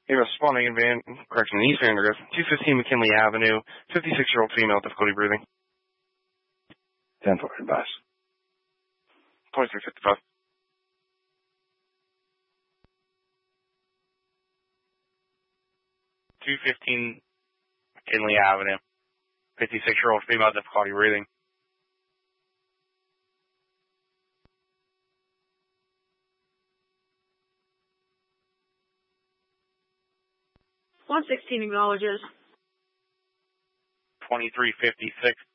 Hey, responding in Van, correction, East Vandergrift, 215 McKinley Avenue, 56-year-old female, difficulty breathing. 10-4, advice. 2355. .215 McKinley Avenue, 56-year-old female, difficulty breathing. .116 acknowledges. 2356.